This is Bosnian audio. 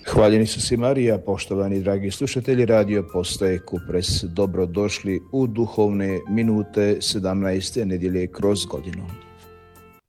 Hvaljeni su si Marija, poštovani dragi slušatelji Radio Postaje Kupres. Dobrodošli u duhovne minute 17. nedjelje kroz godinu.